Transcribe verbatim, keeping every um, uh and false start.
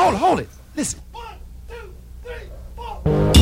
hold it, hold it. Listen. One, two, three, four.